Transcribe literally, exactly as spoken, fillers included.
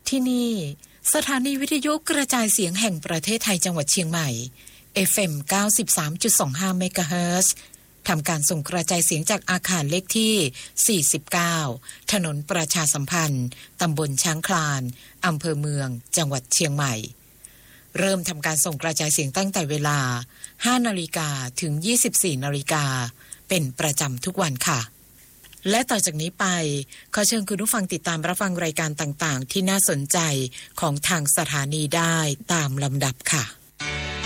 ที่นี่สถานีวิทยุกระจายเสียงแห่งประเทศไทยจังหวัดเชียงใหม่ เอฟ เอ็ม เก้าสิบสามจุดสองห้า เมกะเฮิรตซ์ทำการส่งกระจายเสียงจากอาคารเลขที่สี่สิบเก้าถนนประชาสัมพันธ์ตำบลช้างคลานอำเภอเมืองจังหวัดเชียงใหม่เริ่มทำการส่งกระจายเสียงตั้งแต่เวลา ห้านาฬิกา ถึง ยี่สิบสี่นาฬิกาเป็นประจำทุกวันค่ะและต่อจากนี้ไปขอเชิญคุณผู้ฟังติดตามรับฟังรายการต่างๆที่น่าสนใจของทางสถานีได้ตามลำดับค่ะ